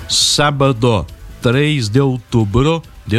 Sábado, 3 de outubro de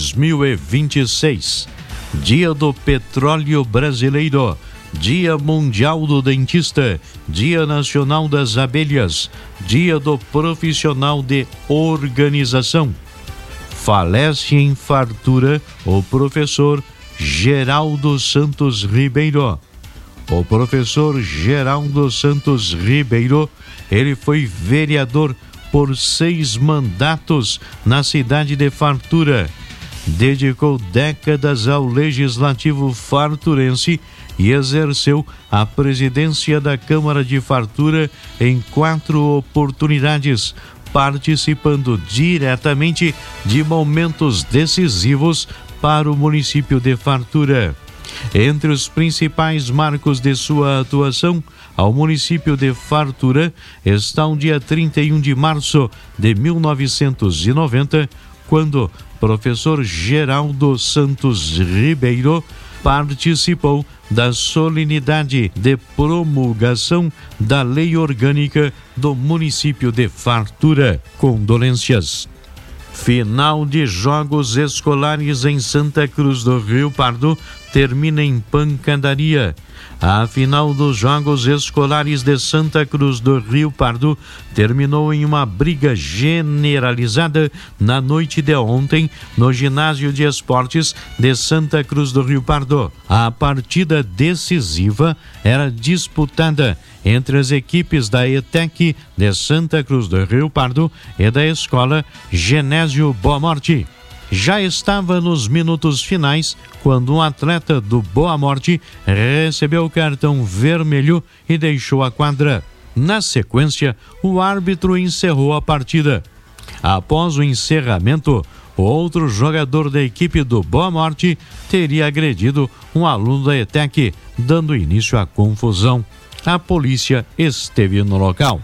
2026, Dia do Petróleo Brasileiro, Dia Mundial do Dentista, Dia Nacional das Abelhas, Dia do Profissional de Organização. Falece em fartura o professor Geraldo Santos Ribeiro. O professor Geraldo Santos Ribeiro, ele foi vereador por 6 mandatos na cidade de Fartura. Dedicou décadas ao Legislativo farturense e exerceu a presidência da Câmara de Fartura em 4 oportunidades, participando diretamente de momentos decisivos para o município de Fartura. Entre os principais marcos de sua atuação ao município de Fartura está o dia 31 de março de 1990, quando professor Geraldo Santos Ribeiro participou da solenidade de promulgação da Lei Orgânica do município de Fartura. Condolências. Final de Jogos Escolares em Santa Cruz do Rio Pardo termina em pancadaria. A final dos Jogos Escolares de Santa Cruz do Rio Pardo terminou em uma briga generalizada na noite de ontem no Ginásio de Esportes de Santa Cruz do Rio Pardo. A partida decisiva era disputada entre as equipes da ETEC de Santa Cruz do Rio Pardo e da Escola Genésio Boa Morte. Já estava nos minutos finais quando um atleta do Boa Morte recebeu o cartão vermelho e deixou a quadra. Na sequência, o árbitro encerrou a partida. Após o encerramento, o outro jogador da equipe do Boa Morte teria agredido um aluno da ETEC, dando início à confusão. A polícia esteve no local.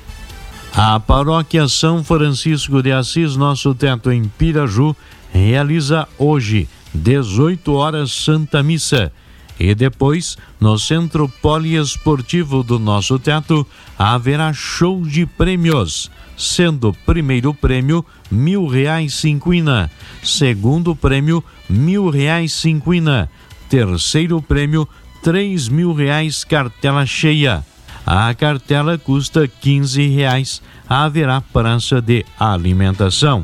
A paróquia São Francisco de Assis, Nosso Teto, em Piraju, realiza hoje, 18 horas, Santa Missa. E depois, no Centro Poliesportivo do Nosso Teto, haverá show de prêmios, sendo o primeiro prêmio R$1.000 cinquina, segundo prêmio R$1.000 cinquina, terceiro prêmio R$3.000 cartela cheia. A cartela custa R$15. Haverá praça de alimentação.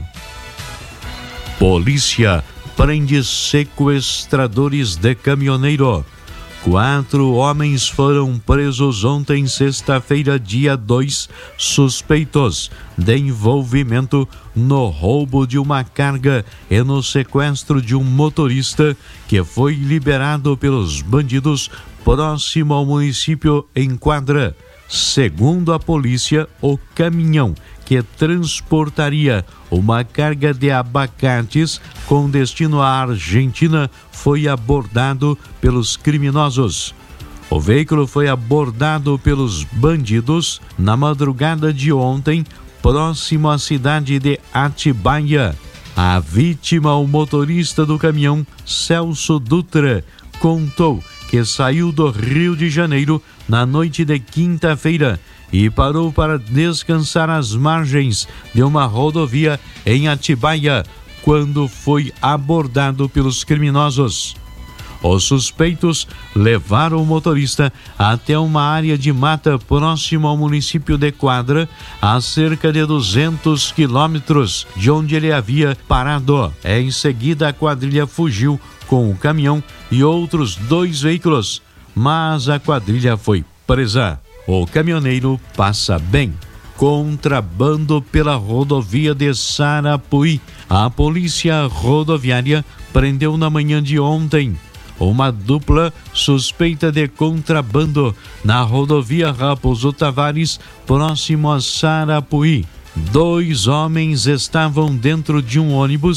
Polícia prende sequestradores de caminhoneiro. 4 homens foram presos ontem, sexta-feira, dia 2, suspeitos de envolvimento no roubo de uma carga e no sequestro de um motorista que foi liberado pelos bandidos próximo ao município em Quadra. Segundo a polícia, o caminhão que transportaria uma carga de abacates com destino à Argentina foi abordado pelos criminosos. O veículo foi abordado pelos bandidos na madrugada de ontem, próximo à cidade de Atibaia. A vítima, o motorista do caminhão, Celso Dutra, contou que saiu do Rio de Janeiro na noite de quinta-feira e parou para descansar às margens de uma rodovia em Atibaia, quando foi abordado pelos criminosos. Os suspeitos levaram o motorista até uma área de mata próximo ao município de Quadra, a cerca de 200 quilômetros de onde ele havia parado. Em seguida, a quadrilha fugiu com o caminhão e outros 2 veículos, mas a quadrilha foi presa. O caminhoneiro passa bem. Contrabando pela rodovia de Sarapuí. A polícia rodoviária prendeu na manhã de ontem uma dupla suspeita de contrabando na rodovia Raposo Tavares, próximo a Sarapuí. 2 homens estavam dentro de um ônibus